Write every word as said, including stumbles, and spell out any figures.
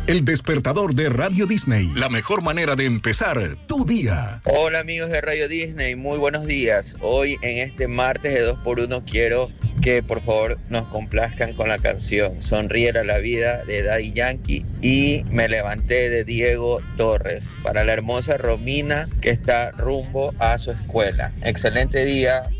El despertador de Radio Disney. La mejor manera de empezar tu día. Hola amigos de Radio Disney, muy buenos días. Hoy en este martes de dos por uno quiero que por favor nos complazcan con la canción Sonriera la vida de Daddy Yankee y Me levanté de Diego Torres para la hermosa Romina que está rumbo a su escuela. Excelente día